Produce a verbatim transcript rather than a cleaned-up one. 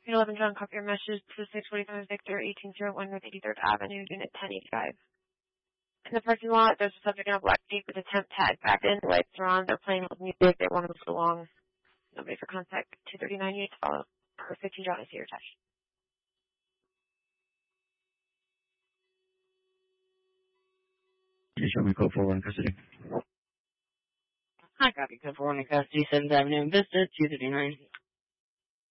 eleven John, copy your message to six forty-five Victor, eighteen oh one North eighty-third Avenue, Unit ten eighty-five. In the parking lot, there's a subject in a black Jeep with a temp tag back in. The lights are on. They're playing with music. They want to move along. Nobody for contact. two thirty-nine, you need to follow. Per fifteen John, I see your touch. You show me code for one custody. Hi, copy code for one in custody, seventh Avenue in Vista, two thirty-nine.